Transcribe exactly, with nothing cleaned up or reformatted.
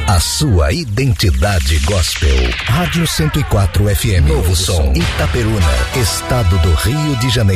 A sua identidade gospel. Rádio cento e quatro F M. Novo Som. Itaperuna, estado do Rio de Janeiro.